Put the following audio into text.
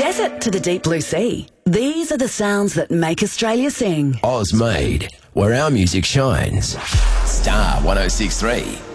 desert to the deep blue sea. These are the sounds that make Australia sing. Oz made, where our music shines. Star 106.3.